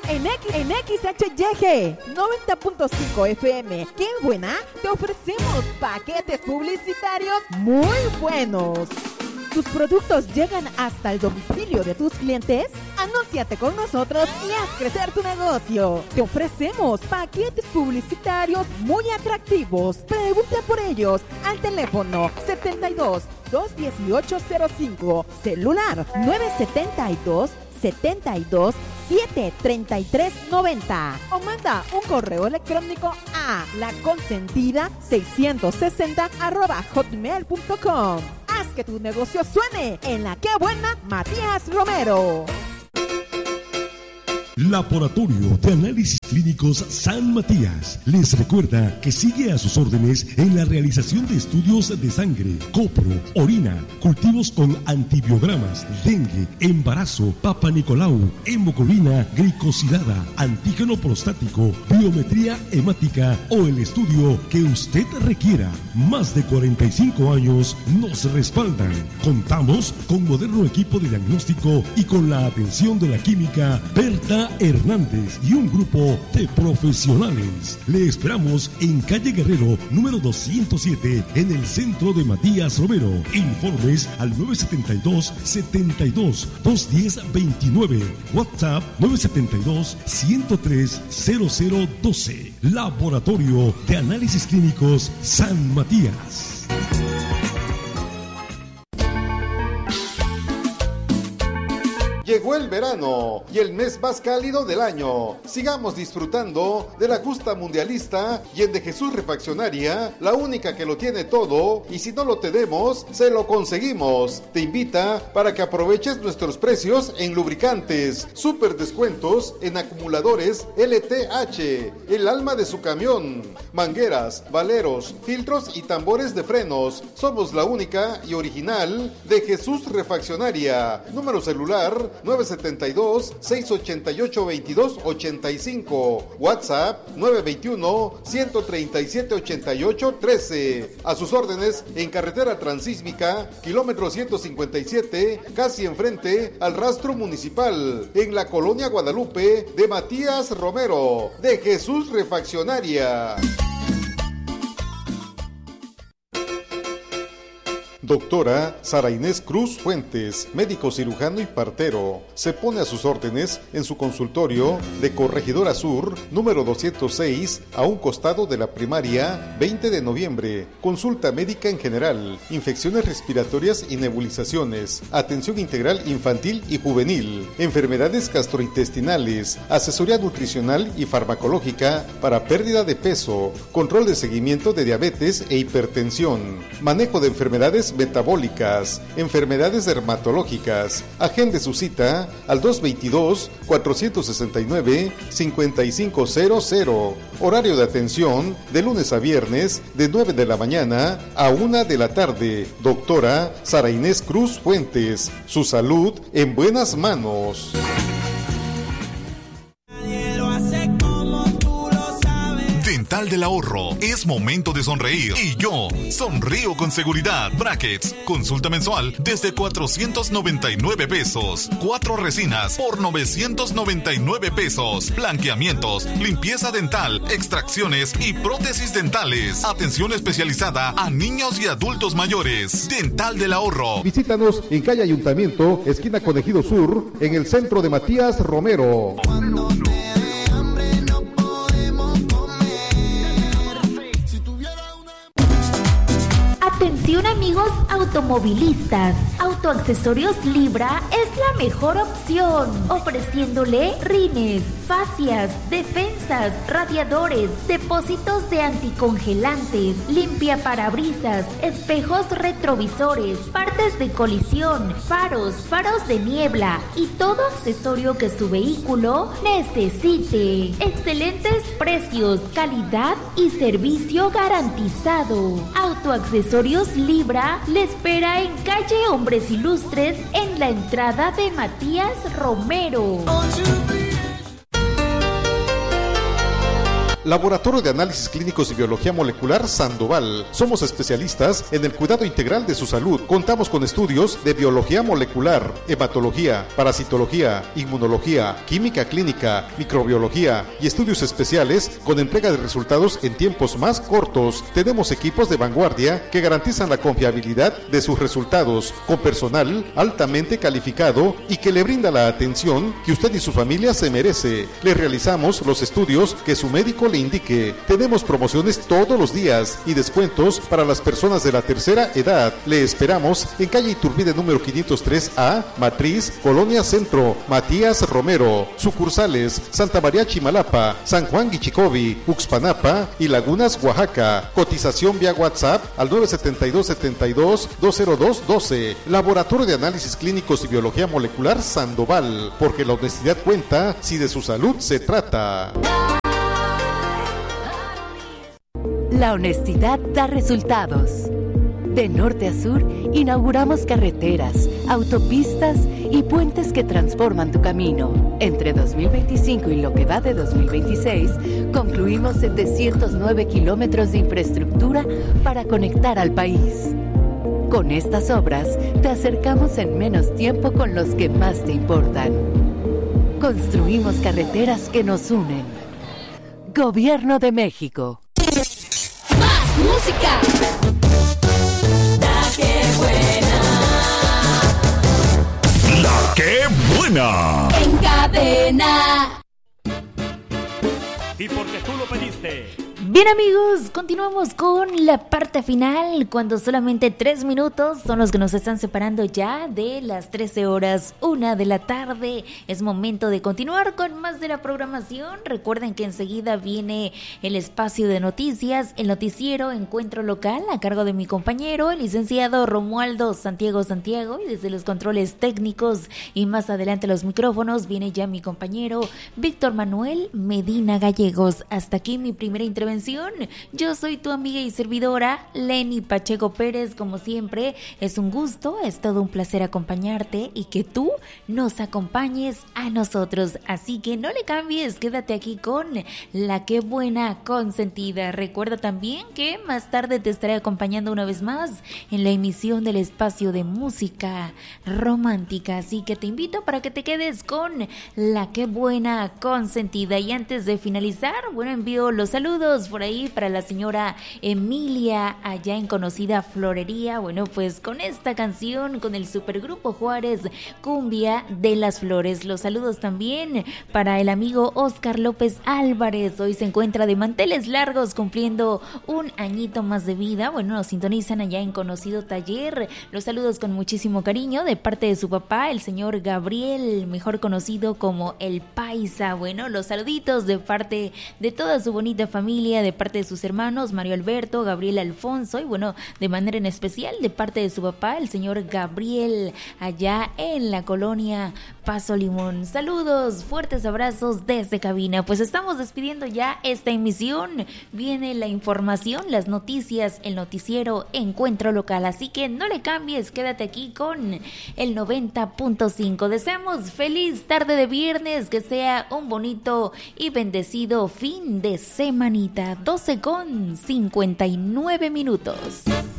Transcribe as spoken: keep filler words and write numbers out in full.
En, X, en X H Y G noventa punto cinco F M, ¡qué buena! Te ofrecemos paquetes publicitarios muy buenos. ¿Tus productos llegan hasta el domicilio de tus clientes? Anúnciate con nosotros y haz crecer tu negocio. Te ofrecemos paquetes publicitarios muy atractivos. Pregunta por ellos al teléfono setenta y dos, doscientos dieciocho cero cinco, celular nueve setenta y dos, setenta y dos, siete treinta y tres noventa, o manda un correo electrónico a laconsentida seiscientos sesenta arroba hotmail punto com. Haz que tu negocio suene en la que buena Matías Romero. Laboratorio de Análisis Clínicos San Matías les recuerda que sigue a sus órdenes en la realización de estudios de sangre, copro, orina, cultivos con antibiogramas, dengue, embarazo, Papa Nicolau, hemoglobina glicosilada, antígeno prostático, biometría hemática o el estudio que usted requiera. Más de cuarenta y cinco años nos respaldan. Contamos con moderno equipo de diagnóstico y con la atención de la química Berta Hernández y un grupo de profesionales. Le esperamos en calle Guerrero número doscientos siete en el centro de Matías Romero. Informes al nueve setenta y dos, setenta y dos, doscientos diez, veintinueve, WhatsApp nueve setenta y dos, ciento tres, cero cero doce. Laboratorio de Análisis Clínicos San Matías. Llegó el verano y el mes más cálido del año. Sigamos disfrutando de la justa mundialista y en De Jesús Refaccionaria, la única que lo tiene todo, y si no lo tenemos, se lo conseguimos. Te invita para que aproveches nuestros precios en lubricantes, super descuentos en acumuladores L T H, el alma de su camión, mangueras, valeros, filtros y tambores de frenos. Somos la única y original De Jesús Refaccionaria. Número celular nueve setenta y dos, seiscientos ochenta y ocho, veintidós ochenta y cinco, WhatsApp nueve veintiuno, ciento treinta y siete, ochenta y ocho, trece. A sus órdenes en carretera transísmica, kilómetro ciento cincuenta y siete, casi enfrente al rastro municipal, en la colonia Guadalupe de Matías Romero. De Jesús Refaccionaria. Doctora Sara Inés Cruz Fuentes, médico cirujano y partero, se pone a sus órdenes en su consultorio de Corregidora Sur, número doscientos seis, a un costado de la primaria, veinte de noviembre. Consulta médica en general, infecciones respiratorias y nebulizaciones, atención integral infantil y juvenil, enfermedades gastrointestinales, asesoría nutricional y farmacológica para pérdida de peso, control de seguimiento de diabetes e hipertensión, manejo de enfermedades metabólicas, enfermedades dermatológicas. Agende su cita al dos veintidós, cuatrocientos sesenta y nueve, cincuenta y cinco cero cero. Horario de atención de lunes a viernes de nueve de la mañana a una de la tarde. Doctora Sara Inés Cruz Fuentes. Su salud en buenas manos. Dental del Ahorro. Es momento de sonreír y yo sonrío con seguridad. Brackets, consulta mensual desde cuatrocientos noventa y nueve pesos. Cuatro resinas por novecientos noventa y nueve pesos. Blanqueamientos, limpieza dental, extracciones y prótesis dentales. Atención especializada a niños y adultos mayores. Dental del Ahorro. Visítanos en calle Ayuntamiento, esquina Conejido Sur, en el centro de Matías Romero. Atención amigos automovilistas, Autoaccesorios Libra es la mejor opción, ofreciéndole rines, fascias, defensas, radiadores, depósitos de anticongelantes, limpia parabrisas, espejos retrovisores, partes de colisión, faros, faros de niebla y todo accesorio que su vehículo necesite. Excelentes precios, calidad y servicio garantizado. Autoaccesorios Libra le espera en calle Hombres Ilustres en la entrada de Matías Romero. Laboratorio de Análisis Clínicos y Biología Molecular Sandoval. Somos especialistas en el cuidado integral de su salud. Contamos con estudios de biología molecular, hematología, parasitología, inmunología, química clínica, microbiología y estudios especiales con entrega de resultados en tiempos más cortos. Tenemos equipos de vanguardia que garantizan la confiabilidad de sus resultados, con personal altamente calificado y que le brinda la atención que usted y su familia se merece. Le realizamos los estudios que su médico le indique. Tenemos promociones todos los días y descuentos para las personas de la tercera edad. Le esperamos en calle Iturbide número quinientos tres A, Matriz, Colonia Centro, Matías Romero. Sucursales Santa María Chimalapa, San Juan Guichicovi, Uxpanapa y Lagunas, Oaxaca. Cotización vía WhatsApp al nueve siete dos, siete dos, dos cero dos uno dos. Laboratorio de Análisis Clínicos y Biología Molecular Sandoval, porque la honestidad cuenta si de su salud se trata. La honestidad da resultados. De norte a sur, inauguramos carreteras, autopistas y puentes que transforman tu camino. Entre dos mil veinticinco y lo que va de dos mil veintiséis, concluimos setecientos nueve kilómetros de infraestructura para conectar al país. Con estas obras, te acercamos en menos tiempo con los que más te importan. Construimos carreteras que nos unen. Gobierno de México. ¡Más música! ¡La que buena! ¡La que buena! En cadena. Y porque tú lo pediste. Bien amigos, continuamos con la parte final cuando solamente tres minutos son los que nos están separando ya de las trece horas, una de la tarde. Es momento de continuar con más de la programación. Recuerden que enseguida viene el espacio de noticias, el noticiero Encuentro Local a cargo de mi compañero, el licenciado Romualdo Santiago Santiago, y desde los controles técnicos y más adelante los micrófonos viene ya mi compañero Víctor Manuel Medina Gallegos. Hasta aquí mi primera intervención. Yo soy tu amiga y servidora Lenny Pacheco Pérez. Como siempre, es un gusto, es todo un placer acompañarte y que tú nos acompañes a nosotros. Así que no le cambies, quédate aquí con La Que Buena Consentida. Recuerda también que más tarde te estaré acompañando una vez más en la emisión del espacio de música romántica. Así que te invito para que te quedes con La Que Buena Consentida. Y antes de finalizar, bueno, envío los saludos por ahí para la señora Emilia allá en conocida Florería. Bueno, pues con esta canción, con el Supergrupo Juárez, Cumbia de las Flores. Los saludos también para el amigo Oscar López Álvarez. Hoy se encuentra de manteles largos cumpliendo un añito más de vida. Bueno, nos sintonizan allá en conocido taller. Los saludos con muchísimo cariño de parte de su papá, el señor Gabriel, mejor conocido como el Paisa. Bueno, los saluditos de parte de toda su bonita familia, de parte de sus hermanos Mario Alberto, Gabriel Alfonso, y bueno, de manera en especial de parte de su papá, el señor Gabriel, allá en la colonia Paso Limón. Saludos, fuertes abrazos desde cabina. Pues estamos despidiendo ya esta emisión. Viene la información, las noticias, el noticiero Encuentro Local, así que no le cambies, quédate aquí con el noventa punto cinco. Deseamos feliz tarde de viernes, que sea un bonito y bendecido fin de semanita. doce con cincuenta y nueve minutos.